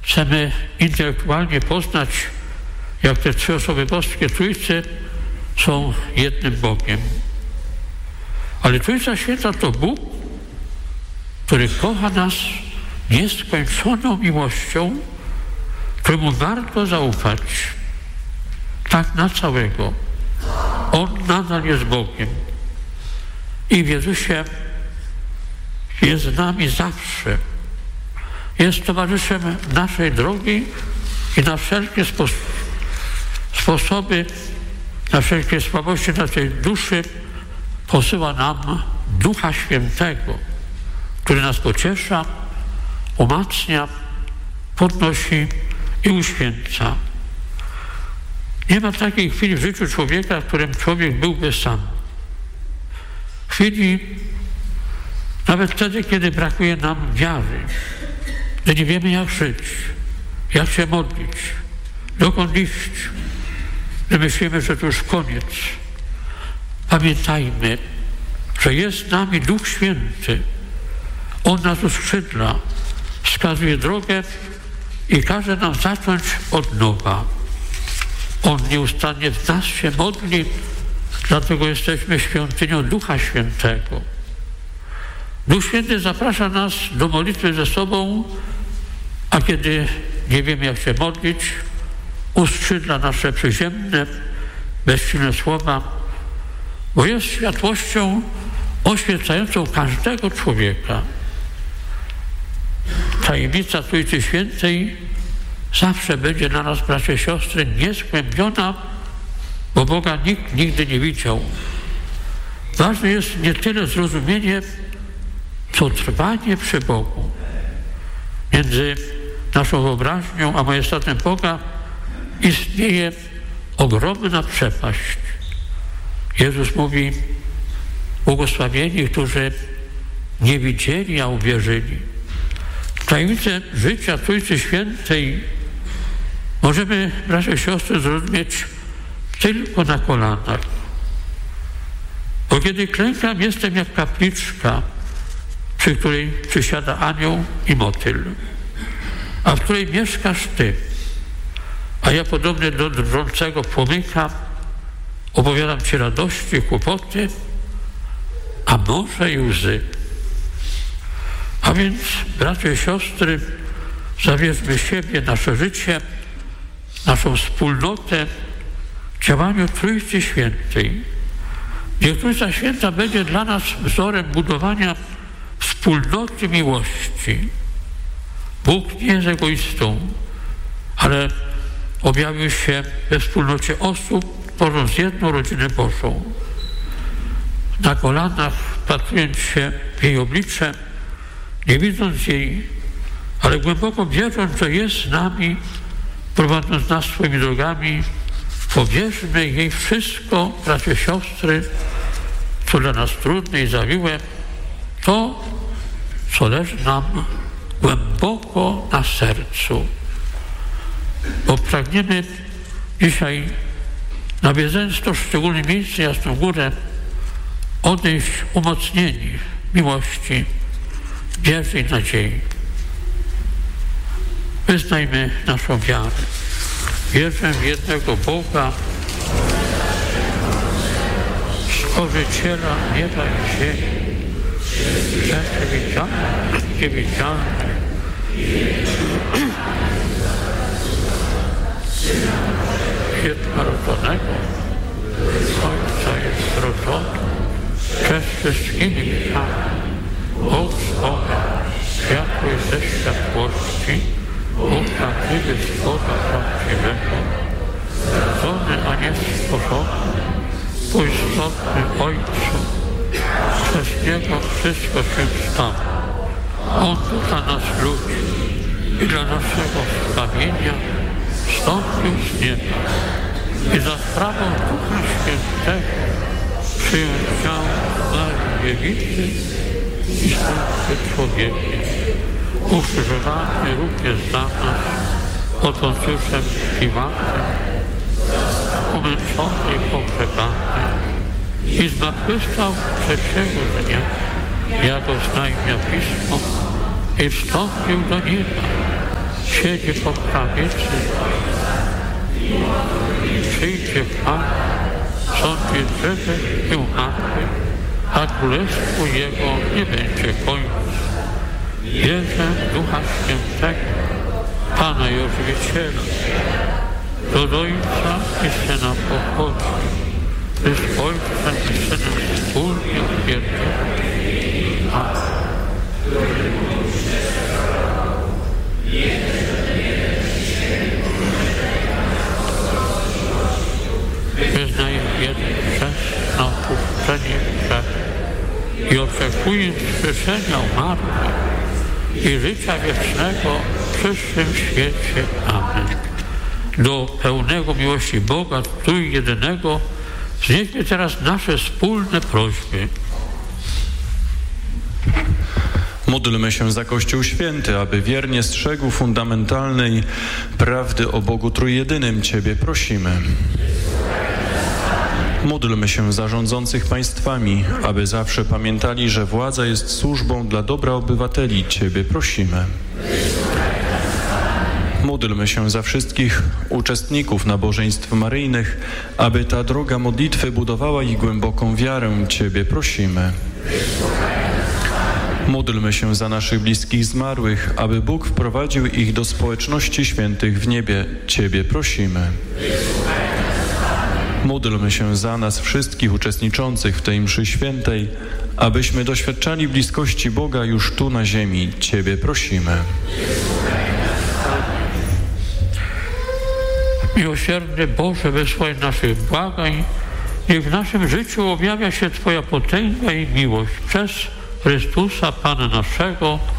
chcemy intelektualnie poznać, jak te trzy osoby boskie Trójcy są jednym Bogiem. Ale Trójca Święta to Bóg, który kocha nas nieskończoną miłością, któremu warto zaufać tak na całego. On nadal jest Bogiem i w Jezusie jest z nami zawsze. Jest towarzyszem naszej drogi i na wszelkie sposoby, na wszelkie słabości naszej duszy posyła nam Ducha Świętego, który nas pociesza, umacnia, podnosi i uświęca. Nie ma takiej chwili w życiu człowieka, w którym człowiek byłby sam. Chwili, nawet wtedy, kiedy brakuje nam wiary, że nie wiemy, jak żyć, jak się modlić, dokąd iść, że myślimy, że to już koniec. Pamiętajmy, że jest z nami Duch Święty. On nas uskrzydla, wskazuje drogę i każe nam zacząć od nowa. On nieustannie w nas się modli, dlatego jesteśmy świątynią Ducha Świętego. Duch Święty zaprasza nas do modlitwy ze sobą, a kiedy nie wiemy, jak się modlić, uskrzydla nasze przyziemne, bezsilne słowa, bo jest światłością oświecającą każdego człowieka. Tajemnica Trójcy Świętej zawsze będzie dla nas, bracia i siostry, nieskłębiona, bo Boga nikt nigdy nie widział. Ważne jest nie tyle zrozumienie, co trwanie przy Bogu. Między naszą wyobraźnią a majestatem Boga istnieje ogromna przepaść. Jezus mówi: błogosławieni, którzy nie widzieli, a uwierzyli. Tajemnicę życia Trójcy Świętej możemy, bracia i siostry, zrozumieć tylko na kolanach. Bo kiedy klękam, jestem jak kapliczka, przy której przysiada anioł i motyl, a w której mieszkasz Ty. A ja, podobny do drżącego płomyka, opowiadam Ci radości, kłopoty, a może i łzy. A więc, bracia i siostry, zawierzmy siebie, nasze życie, naszą wspólnotę działaniu Trójcy Świętej. Niech Trójca Święta będzie dla nas wzorem budowania wspólnoty miłości. Bóg nie jest egoistą, ale objawił się we wspólnocie osób, tworząc jedną rodzinę Bożą. Na kolanach, wpatrując się w jej oblicze, nie widząc jej, ale głęboko wierząc, że jest z nami, prowadząc nas swoimi drogami, powierzmy jej wszystko, bracia i siostry, co dla nas trudne i zawiłe, to, co leży nam głęboko na sercu. Bo pragniemy dzisiaj, nawiedzając to szczególne miejsce, Jasną Górę, odejść umocnieni miłości, wierzy i nadziei. Wyznajmy naszą wiarę. Wierzę w jednego Boga, Stworzyciela nieba i ziemi, rzeczy widzialne, niewidzialne. Jednorodzonego, Ojca jest rodzony, przez wszystkimi witamy. Bóg z Boga, światło ze światłości, Bóg prawdziwy z Boga prawdziwego, rodzony, a nie stworzony, półistotny Ojcu, przez Niego wszystko się stało. On dla nas ludzi i dla naszego zbawienia wstąpił z nieba i za sprawą Ducha Świętego przyjął ciało Marii Dziewicy i stał się człowiekiem. Ukrzyżowany również za nas pod Poncjuszem Piłatem, umęczony i pogrzebany i zmartwychwstał trzeciego dnia, jak oznajmia Pismo, i wstąpił do nieba, siedzi po prawicy. Przyjdzie Pan, sądzi żywych i umarłych, a królestwu Jego nie będzie końca. Wierzę w Ducha Świętego, Pana i Ożywiciela, do Ojca i Syna pochodzi, gdy z Ojcem i Synem wspólnie uwielbiony. Amen. Wyznaję jeden grzech na odpuszczenie grzechu i oczekuję wskrzeszenia umarłych i życia wiecznego w przyszłym świecie. Amen. Do pełnego miłości Boga, Trójjedynego, wznieśmy teraz nasze wspólne prośby. Módlmy się za Kościół Święty, aby wiernie strzegł fundamentalnej prawdy o Bogu Trójjedynym. Ciebie prosimy. Módlmy się za rządzących państwami, aby zawsze pamiętali, że władza jest służbą dla dobra obywateli. Ciebie prosimy. Módlmy się za wszystkich uczestników nabożeństw maryjnych, aby ta droga modlitwy budowała ich głęboką wiarę. Ciebie prosimy. Módlmy się za naszych bliskich zmarłych, aby Bóg wprowadził ich do społeczności świętych w niebie. Ciebie prosimy. Módlmy się za nas wszystkich uczestniczących w tej mszy świętej, abyśmy doświadczali bliskości Boga już tu na ziemi. Ciebie prosimy. Miłosierny Boże, wysłuchaj naszych błagań. Niech w naszym życiu objawia się Twoja potęga i miłość przez Chrystusa, Pana naszego,